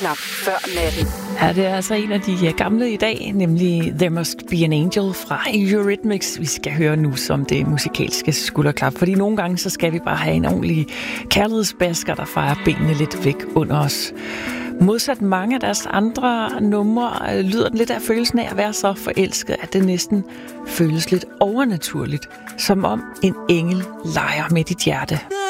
knap før natten. Ja, det er altså en af de gamle i dag, nemlig There Must Be an Angel fra Eurythmics. Vi skal høre nu som det musikalske skulderklap, fordi nogle gange så skal vi bare have en ordentlig kærlighedsbasker, der fejrer benene lidt væk under os. Modsat mange af deres andre numre lyder den lidt af følelsen af at være så forelsket, at det næsten føles lidt overnaturligt, som om en engel leger med dit hjerte.